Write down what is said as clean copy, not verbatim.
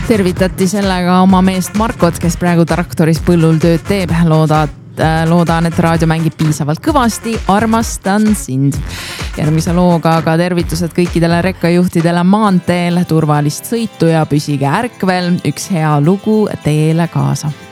Tervitati sellega oma meest Markot, kes praegu traktoris põllul tööd teeb. Loodan, et raadio mängib piisavalt kõvasti. Armastan sind. Järgmise looga aga tervitused kõikidele rekkajuhtidele maanteel. Turvalist sõitu ja püsige ärkvel. Üks hea lugu teele kaasa.